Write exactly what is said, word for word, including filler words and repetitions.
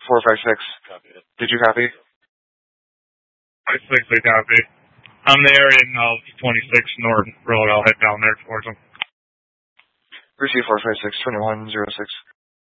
four five six. Copy it. Did you copy? five six, they copy. I'm the area of twenty-six North Road. I'll head down there towards them. Receive four five six, twenty-one zero six.